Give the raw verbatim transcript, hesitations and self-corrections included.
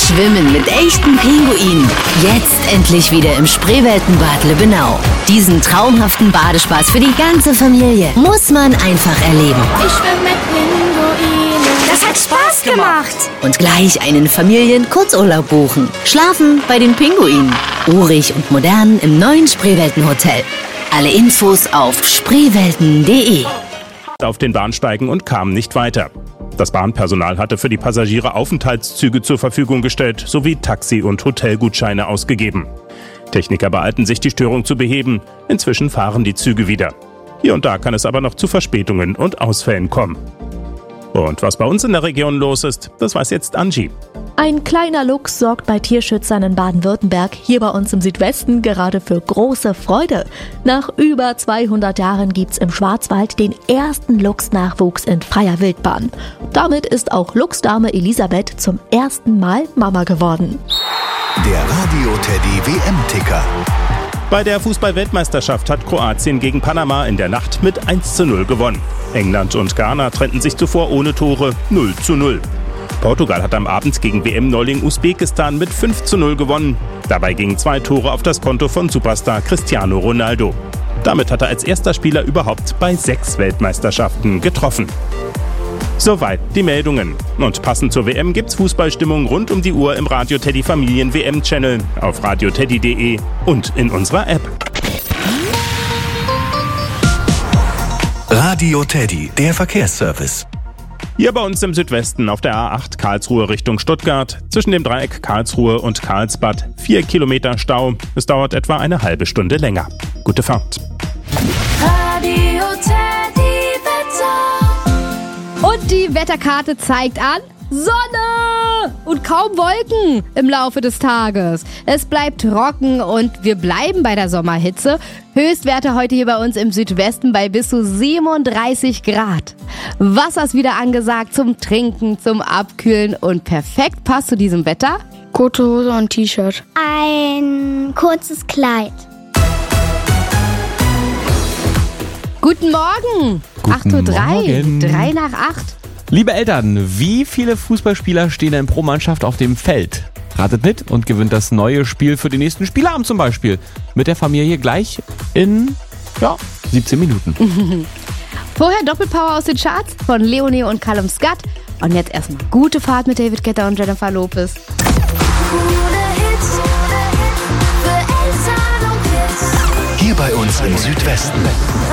Schwimmen mit echten Pinguinen. Jetzt endlich wieder im Spreeweltenbad Lübbenau. Diesen traumhaften Badespaß für die ganze Familie muss man einfach erleben. Ich schwimme mit Pinguinen. Das hat Spaß gemacht. Und gleich einen Familien-Kurzurlaub buchen. Schlafen bei den Pinguinen. Urig und modern im neuen Spreeweltenhotel. Alle Infos auf spreewelten punkt de. Auf den Bahnsteigen und kam nicht weiter. Das Bahnpersonal hatte für die Passagiere Aufenthaltszüge zur Verfügung gestellt sowie Taxi- und Hotelgutscheine ausgegeben. Techniker beeilten sich, die Störung zu beheben. Inzwischen fahren die Züge wieder. Hier und da kann es aber noch zu Verspätungen und Ausfällen kommen. Und was bei uns in der Region los ist, das weiß jetzt Angie. Ein kleiner Luchs sorgt bei Tierschützern in Baden-Württemberg, hier bei uns im Südwesten, gerade für große Freude. Nach über zweihundert Jahren gibt's im Schwarzwald den ersten Luchsnachwuchs in freier Wildbahn. Damit ist auch Luchsdame Elisabeth zum ersten Mal Mama geworden. Der Radio-Teddy W M-Ticker. Bei der Fußball-Weltmeisterschaft hat Kroatien gegen Panama in der Nacht mit eins zu null gewonnen. England und Ghana trennten sich zuvor ohne Tore null zu null. Portugal hat am Abend gegen W M-Neuling Usbekistan mit fünf zu null gewonnen. Dabei gingen zwei Tore auf das Konto von Superstar Cristiano Ronaldo. Damit hat er als erster Spieler überhaupt bei sechs Weltmeisterschaften getroffen. Soweit die Meldungen. Und passend zur W M gibt's Fußballstimmung rund um die Uhr im Radio Teddy Familien W M-Channel, auf radio teddy punkt de und in unserer App. Radio Teddy, der Verkehrsservice. Hier bei uns im Südwesten auf der A acht Karlsruhe Richtung Stuttgart. Zwischen dem Dreieck Karlsruhe und Karlsbad vier Kilometer Stau. Es dauert etwa eine halbe Stunde länger. Gute Fahrt. Radio Teddy Wetter. Und die Wetterkarte zeigt an Sonne und kaum Wolken im Laufe des Tages. Es bleibt trocken und wir bleiben bei der Sommerhitze. Höchstwerte heute hier bei uns im Südwesten bei bis zu siebenunddreißig Grad. Wasser ist wieder angesagt zum Trinken, zum Abkühlen und perfekt passt zu diesem Wetter. Kurze Hose und T-Shirt. Ein kurzes Kleid. Guten Morgen. Guten acht Uhr drei. Morgen. drei nach acht. Liebe Eltern, wie viele Fußballspieler stehen denn pro Mannschaft auf dem Feld? Ratet mit und gewinnt das neue Spiel für den nächsten Spielabend zum Beispiel. Mit der Familie gleich in, ja, siebzehn Minuten. Vorher Doppelpower aus den Charts von Leonie und Callum Scott. Und jetzt erstmal gute Fahrt mit David Guetta und Jennifer Lopez. Hier bei uns im Südwesten.